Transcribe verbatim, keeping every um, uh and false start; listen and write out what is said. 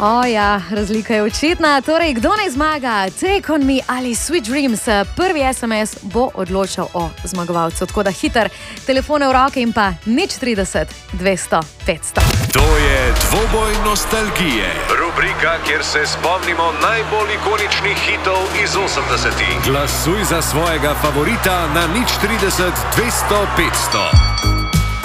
O ja, razlika je očitna. Torej, kdo naj zmaga? Take on me ali Sweet Dreams? Prvi es em es bo odločal o zmagovalcu. Tako da hiter, telefone v roke in pa nič trideset, dvesto, petsto. To je dvoboj nostalgije. Rubrika, kjer se spomnimo najbolj ikoničnih hitov iz osemdesetih. Glasuj za svojega favorita na nič trideset, dvesto, petsto.